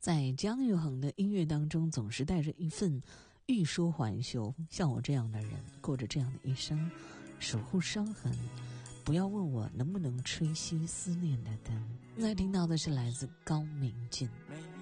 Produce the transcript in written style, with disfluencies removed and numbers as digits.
在姜育恒的音乐当中，总是带着一份欲说还休。像我这样的人，过着这样的一生，守护伤痕，不要问我能不能吹熄思念的灯。那听到的是来自高明俊。